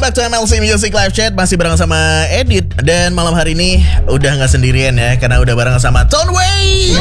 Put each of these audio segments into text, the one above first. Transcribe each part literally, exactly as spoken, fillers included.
Welcome back to M L C Music Live Chat. Masih bareng sama Edit. Dan malam hari ini udah gak sendirian ya, karena udah bareng sama Tonway.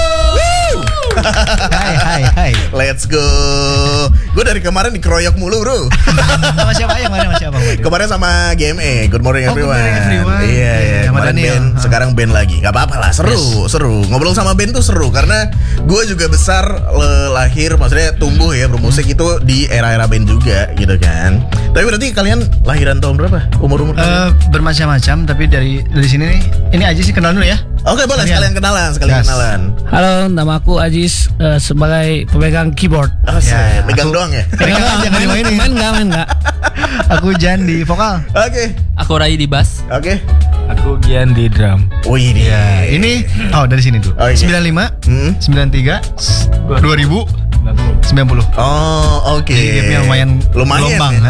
Hai hai hai. Let's go. Gue dari kemarin dikeroyok mulu bro. Sama siapa yang mana sama siapa? Kemarin sama G M A. Good morning Oh, everyone. good morning everyone. Iya iya. Sama Kemarin Daniel. band, Huh. sekarang band lagi. Gak apa-apa lah. Seru Yes. seru. Ngobrol sama band tuh seru karena gue juga besar le- lahir, maksudnya tumbuh ya bermusik itu di era-era band juga gitu kan. Tapi berarti kalian lahiran tahun berapa? Umur-umur kalian? Eh, bermacam-macam tapi dari dari sini nih. Ini aja sih kenal dulu ya. Oke boleh Sekalian. sekalian kenalan, sekalian Yes. kenalan. Halo, nama aku Ajis uh, sebagai pemegang keyboard. Oh, Ya, megang aku- doang ya. Pegang Enggak, aja, nggak main, dimainin. main enggak, main enggak. Aku Jan di vokal. Oke, Aku Rai di bass. oke. Aku Gian di drum. Wih, Ya, ini oh dari sini tuh. Oh, iya. sembilan puluh lima, Hmm. sembilan puluh tiga, dua ribu, sembilan puluh. Oh, oke. Jadi gapnya lumayan lumayan. gelombang. Ya. Ha.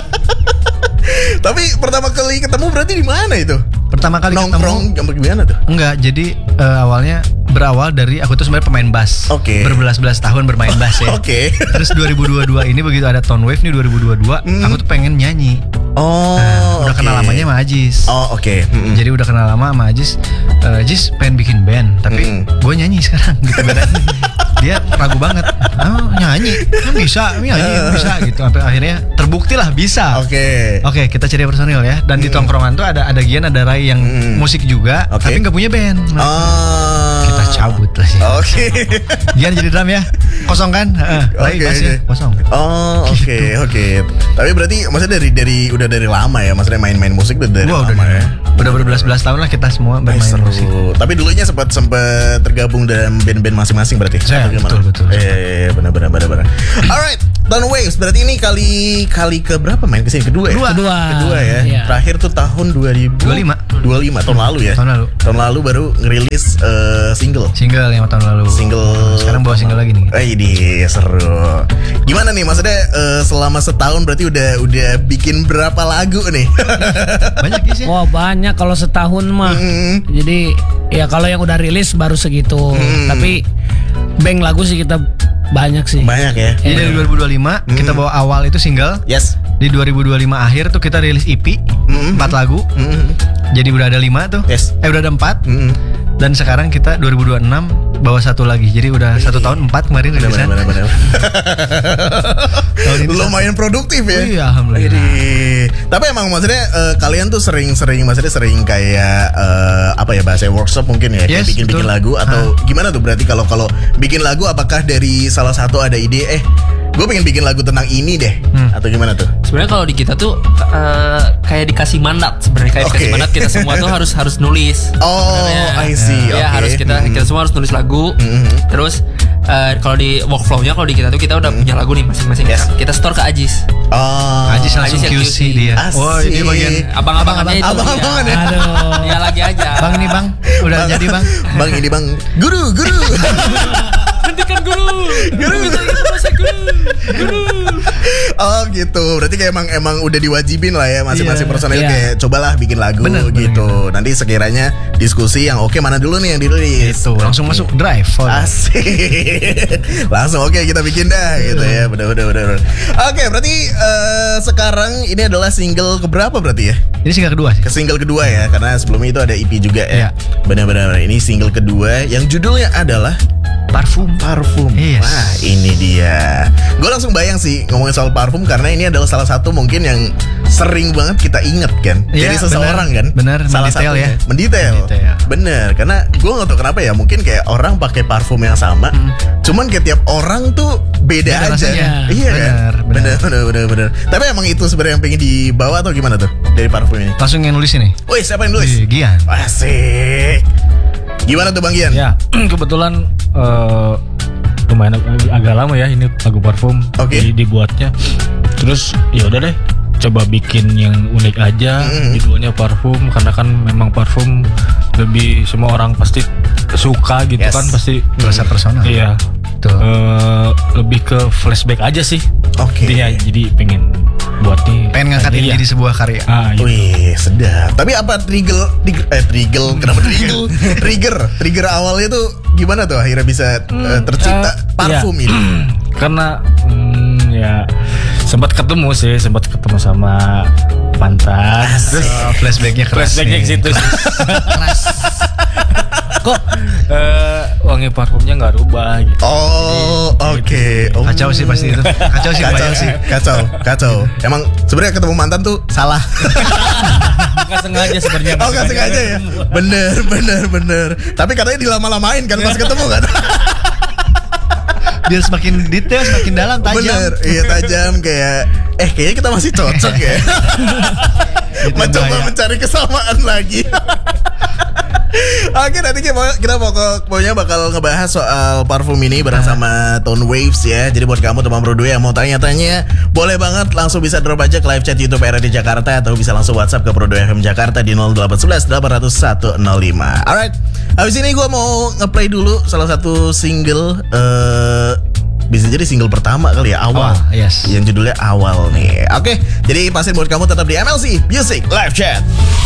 Tapi pertama kali ketemu berarti di mana itu? Pertama kali Nongkrong ketemu apa gimana tuh? enggak, jadi eh, awalnya berawal dari aku tuh sebenarnya pemain bass. Oke. Berbelas-belas tahun bermain bass ya. Oke. Terus dua ribu dua puluh dua ini begitu ada Tone Wave nih dua ribu dua puluh dua, Hmm. aku tuh pengen nyanyi. Oh, Nah, udah oke. kenal lamanya sama Ajis. Oh, oke. Mm-mm. Jadi udah kenal lama sama Ajis. Uh, Ajis pengen bikin band, tapi Mm. gue nyanyi sekarang gitu bedanya. Dia ragu banget. Oh, nyanyi kan bisa, nyanyi bisa gitu. Sampai akhirnya terbukti lah bisa. Oke. Oke, kita cari personil ya. Dan di tongkrongan tuh ada ada Gian, ada Rai yang Mm. musik juga, Oke. tapi nggak punya band. Nah, Oh. kita cabut lah sih. Oke. Gian jadi drum ya, kosong kan? Heeh, Rai Oke, bass ya, oke. kosong. Oh, oke, oke. Tapi berarti maksudnya dari dari udah dari lama ya, maksudnya main-main musik tuh dari Wah, udah lama ya. udah berbelas-belas tahun lah kita semua Eh, bermain seru. musik. Tapi dulunya sempat sempat tergabung dalam band-band masing-masing berarti. Saya, Atau gimana? betul, betul. Iya, iya, iya, benar benar benar benar. Alright, Tone Waves berarti ini kali kali ke berapa main kesini? Kedua ya? Kedua. Kedua. Kedua ya. Iya. Terakhir tuh tahun dua ribu dua puluh lima. dua puluh lima tahun lalu ya. Tahun lalu. Tahun lalu baru ngerilis eh, single. Single lima tahun lalu. Single. Sekarang bawa single lagi nih. Eh, ini seru. Gimana nih maksudnya eh, selama setahun berarti udah udah bikin berapa lagu nih? Banyak sih. Wah, banyak kalau setahun mah. Hmm. Jadi ya kalau yang udah rilis baru segitu. Hmm. Tapi bank lagu sih kita banyak sih. Banyak ya. Jadi dari dua ribu dua puluh lima kita bawa awal itu single. Yes. Di dua ribu dua puluh lima akhir tuh kita rilis E P Mm. empat lagu. Mm. Jadi udah ada lima tuh. Yes. Eh udah ada empat. Mm. Dan sekarang kita dua ribu dua puluh enam bawa satu lagi. Jadi udah satu tahun empat kemarin Bener, rilisan. bener, bener, bener. Tahun ini Lumayan produktif ya. Iya, alhamdulillah. Jadi, tapi emang maksudnya eh, kalian tuh sering-sering maksudnya sering kayak eh, apa ya bahasa workshop mungkin ya, kayak Yes, bikin-bikin betul. lagu atau gimana tuh berarti kalau kalau bikin lagu apakah dari salah satu ada ide eh gue pengen bikin lagu tentang ini deh Hmm. atau gimana tuh? Sebenarnya kalau di kita tuh eh, kayak dikasih mandat sebenarnya kayak dikasih Oke. mandat kita semua tuh harus harus nulis. Oh, Sebenarnya. I see. Ya Oke. harus kita Mhm. kita semua harus nulis lagu. Mhm. Terus eh, kalau di workflow-nya kalau di kita tuh kita udah punya lagu nih masing-masing. Yes. Kita store ke Ajis. Oh. Ajis langsung Ajis yang Q C Q C. dia. Asik. Oh, ini bagian Abang-abangannya itu. Abang-abangan ya? Aduh. Ya lagi aja. Bang ini Bang, udah jadi Bang. Bang ini bang, guru, guru. Hentikan guru. Guru bisa ikut proses guru. Guru. Oh gitu, berarti kayak emang emang udah diwajibin lah ya masing-masing Iya, personil iya. kayak cobalah bikin lagu Bener, bener gitu. Nanti sekiranya diskusi yang oke mana dulu nih yang dirilis. Itu langsung masuk drive. Oh. Asik. Langsung oke kita bikin dah gitu ya. Bener bener bener. bener. Oke, berarti eh, sekarang ini adalah single keberapa berarti ya? Ini single kedua sih. Ke single kedua ya, karena sebelumnya itu ada E P juga ya. Iya. Benar-benar ini single kedua yang judulnya adalah Parfum. Parfum. Yes. Wah, ini dia. Gue langsung bayang sih ngomongin soal parfum karena ini adalah salah satu mungkin yang sering banget kita inget kan. Iya, Dari seseorang bener. kan. Bener, salah mendetail satunya. ya. Mendetail. Mendetail. Bener, karena gue gak tau kenapa ya. Mungkin kayak orang pakai parfum yang sama, cuman kayak tiap orang tuh beda, Beda aja. rasanya. Iya kan. Bener, Bener, bener. bener, bener, bener. Tapi emang itu sebenarnya yang pengen dibawa atau gimana tuh dari parfum ini? Langsung yang nulis ini. Woi, siapa yang nulis? Wih, Gian. Asik. Gimana tuh Bang Gian? Ya, kebetulan eh, lumayan ag- agak lama ya ini lagu parfum. Oke. Jadi dibuatnya. Terus ya udah deh, coba bikin yang unik aja. Mm. Judulnya parfum karena kan memang parfum lebih semua orang pasti suka gitu Yes. kan pasti. Rasa personal. Iya. Tuh. Eh, lebih ke flashback aja sih. Oke. Intinya jadi pengen buat nih. Pengen ngangkat ini Iya. jadi sebuah karya. Ah, iya. Wih, sedap. Tapi apa trigger, trigger eh trigger, kenapa trigger? trigger, trigger awalnya tuh gimana tuh akhirnya bisa eh, tercipta eh, parfum iya. ini? Karena hmm, ya sempat ketemu sih, sempat ketemu sama mantan. Terus Oh, flashbacknya keras flashbacknya nih. ke situ sih. Keras. Kok Eh, wangi parfumnya nggak rubah gitu. Oh, oke. Oh. Kacau sih pasti itu. Kacau sih Kacau kebayang sih, sih. kacau, kacau. Emang sebenarnya ketemu mantan tuh salah. Nggak sengaja sebenarnya. Oh, nggak sengaja ya. Bener, bener, bener. Tapi katanya dilama-lamain kan pas ketemu kan. Biar semakin detail, semakin dalam, tajam. Bener, iya tajam kayak. Eh, kayaknya kita masih cocok ya. Itu yang Mencoba bahaya. mencari kesamaan lagi. Oke, nanti kita, kita pokok, pokoknya bakal ngebahas soal parfum ini bareng sama Tone Waves ya. Jadi buat kamu teman Bro dua yang mau tanya-tanya, boleh banget langsung bisa drop aja ke live chat YouTube R R D Jakarta atau bisa langsung WhatsApp ke Bro dua F M Jakarta di nol delapan satu satu delapan nol satu nol lima. Alright, habis ini gue mau ngeplay dulu salah satu single. eh Bisa jadi single pertama kali ya, awal. Oh, yes. Yang judulnya Awal nih. Oke, jadi pastiin buat kamu tetap di M L C Music Live Chat.